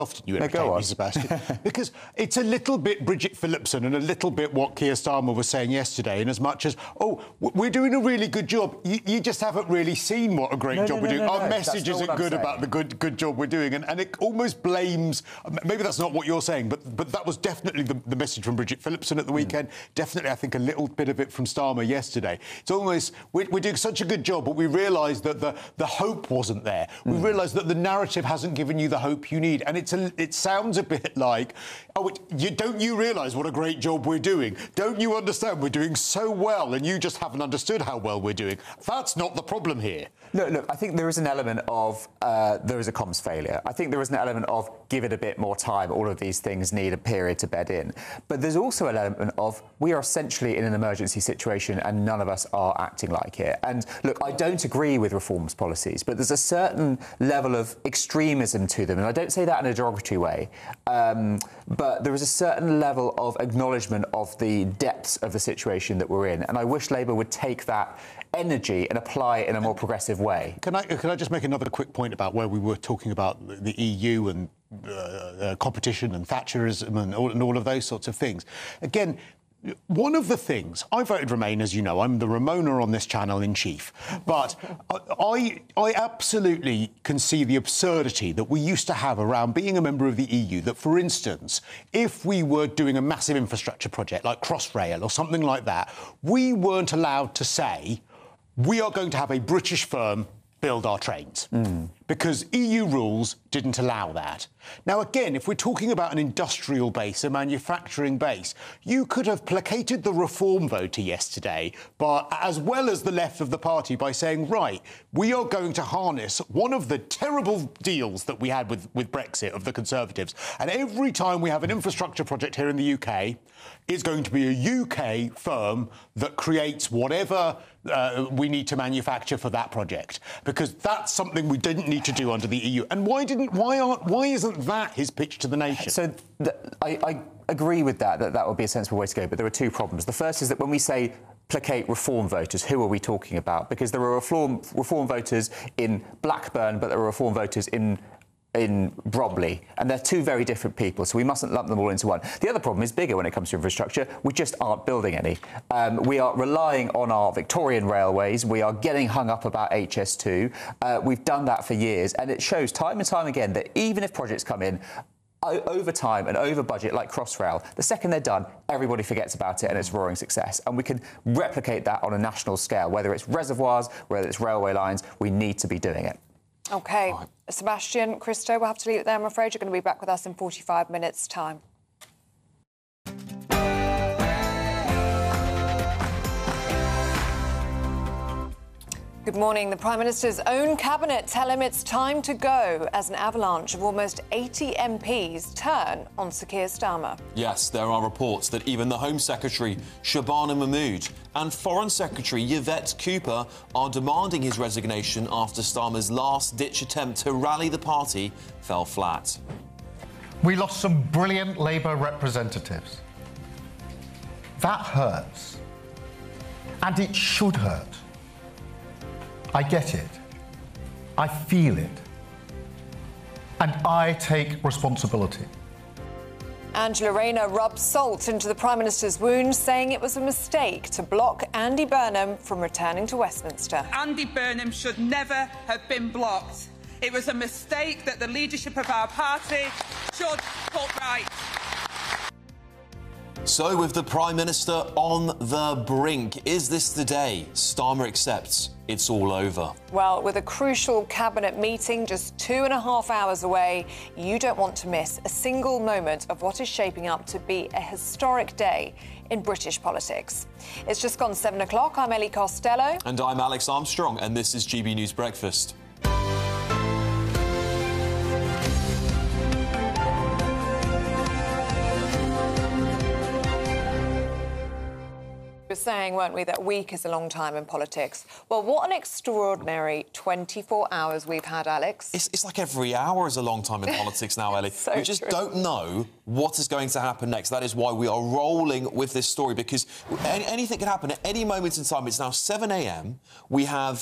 Often you entertain me, Sebastian, because it's a little bit Bridget Phillipson and a little bit what Keir Starmer was saying yesterday, in as much as, we're doing a really good job. You just haven't really seen what a great job we're doing. Our message isn't good about the good job we're doing, and it almost blames... Maybe that's not what you're saying, but that was definitely the message from Bridget Phillipson at the weekend. Definitely, I think, a little bit of it from Starmer yesterday. It's almost... We're doing such a good job, but we realise that the hope wasn't there. We realise that the narrative hasn't given you the hope you need, and it sounds a bit like, don't you realise what a great job we're doing? Don't you understand we're doing so well and you just haven't understood how well we're doing? That's not the problem here. Look, I think there is an element of there is a comms failure. I think there is an element of give it a bit more time. All of these things need a period to bed in. But there's also an element of we are essentially in an emergency situation and none of us are acting like it. And look, I don't agree with reforms policies, but there's a certain level of extremism to them. And I don't say that in a derogatory way. But there is a certain level of acknowledgement of the depths of the situation that we're in. And I wish Labour would take that energy and apply it in a more progressive way. Can I just make another quick point about where we were talking about the EU and competition and Thatcherism and all of those sorts of things? Again, one of the things... I voted Remain, as you know. I'm the Ramona on this channel in chief. But I absolutely can see the absurdity that we used to have around being a member of the EU, that, for instance, if we were doing a massive infrastructure project like Crossrail or something like that, we weren't allowed to say, we are going to have a British firm build our trains, because EU rules didn't allow that. Now, again, if we're talking about an industrial base, a manufacturing base, you could have placated the reform voter yesterday, but as well as the left of the party, by saying, right, we are going to harness one of the terrible deals that we had with Brexit of the Conservatives, and every time we have an infrastructure project here in the UK, it's going to be a UK firm that creates whatever we need to manufacture for that project, because that's something we didn't need to do under the EU. And why isn't that his pitch to the nation? So I agree with that would be a sensible way to go, but there are two problems. The first is that when we say placate reform voters, who are we talking about? Because there are reform voters in Blackburn, but there are reform voters in Bromley, and they're two very different people, so we mustn't lump them all into one. The other problem is bigger when it comes to infrastructure. We just aren't building any. We are relying on our Victorian railways. We are getting hung up about HS2. We've done that for years, and it shows time and time again that even if projects come in over time and over budget, like Crossrail, the second they're done, everybody forgets about it and it's a roaring success. And we can replicate that on a national scale, whether it's reservoirs, whether it's railway lines. We need to be doing it. OK. Sebastian, Christo, we'll have to leave it there, I'm afraid. You're going to be back with us in 45 minutes' time. Good morning. The Prime Minister's own cabinet tell him it's time to go as an avalanche of almost 80 MPs turn on Sir Keir Starmer. Yes, there are reports that even the Home Secretary, Shabana Mahmood, and Foreign Secretary Yvette Cooper are demanding his resignation after Starmer's last-ditch attempt to rally the party fell flat. We lost some brilliant Labour representatives. That hurts. And it should hurt. I get it. I feel it. And I take responsibility. Angela Rayner rubbed salt into the Prime Minister's wound, saying it was a mistake to block Andy Burnham from returning to Westminster. Andy Burnham should never have been blocked. It was a mistake that the leadership of our party should put right. So, with the Prime Minister on the brink, is this the day Starmer accepts it's all over? Well, with a crucial cabinet meeting just 2.5 hours away, you don't want to miss a single moment of what is shaping up to be a historic day in British politics. It's just gone 7 o'clock. I'm Ellie Costello. And I'm Alex Armstrong, and this is GB News Breakfast. We were saying, weren't we, that a week is a long time in politics. Well, what an extraordinary 24 hours we've had, Alex. It's like every hour is a long time in politics now, Ellie. So we just true. don't know what is going to happen next. That is why we are rolling with this story, because anything can happen at any moment in time. It's now 7 a.m. We have